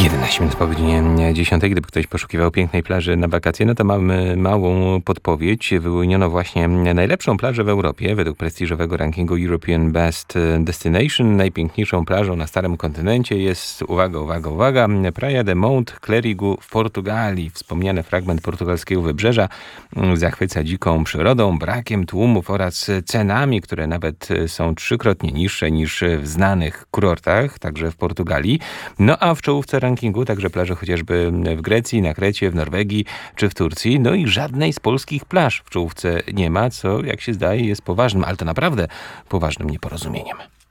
11 minut po godzinie 10. Gdyby ktoś poszukiwał pięknej plaży na wakacje, no to mamy małą podpowiedź. Wyłoniono właśnie najlepszą plażę w Europie według prestiżowego rankingu European Best Destination. Najpiękniejszą plażą na starym kontynencie jest, uwaga, Praia de Monte Clérigo w Portugalii. Wspomniany fragment portugalskiego wybrzeża zachwyca dziką przyrodą, brakiem tłumów oraz cenami, które nawet są trzykrotnie niższe niż w znanych kurortach, także w Portugalii. No a w czołówce rankingu także plaże chociażby w Grecji, na Krecie, w Norwegii czy w Turcji. No i żadnej z polskich plaż w czołówce nie ma, co jak się zdaje jest poważnym, ale to naprawdę poważnym nieporozumieniem.